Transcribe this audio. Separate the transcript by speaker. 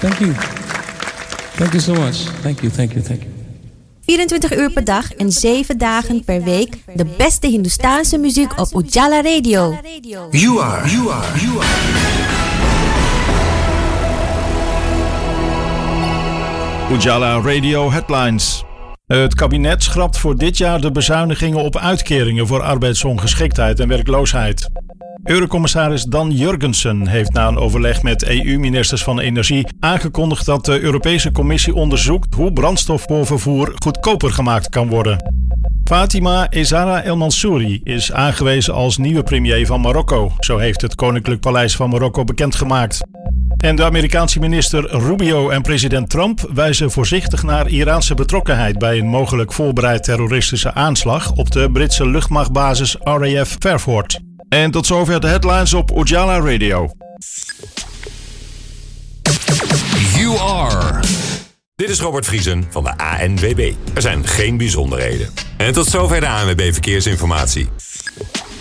Speaker 1: Thank you. Thank you so much. Thank you.
Speaker 2: 24 uur per dag en 7 dagen per week de beste Hindoestaanse muziek op Ujala Radio.
Speaker 3: You are.
Speaker 4: Ujala Radio Headlines. Het kabinet schrapt voor dit jaar de bezuinigingen op uitkeringen voor arbeidsongeschiktheid en werkloosheid. Eurocommissaris Dan Jurgensen heeft na een overleg met EU-ministers van Energie aangekondigd dat de Europese Commissie onderzoekt hoe brandstof voor vervoer goedkoper gemaakt kan worden. Fatima Ezara El Mansouri is aangewezen als nieuwe premier van Marokko, zo heeft het Koninklijk Paleis van Marokko bekendgemaakt. En de Amerikaanse minister Rubio en president Trump wijzen voorzichtig naar Iraanse betrokkenheid bij een mogelijk voorbereid terroristische aanslag op de Britse luchtmachtbasis RAF Fairford. En tot zover de headlines op Ujala Radio.
Speaker 5: You are. Dit is Robert Vriesen van de ANWB. Er zijn geen bijzonderheden. En tot zover de ANWB Verkeersinformatie.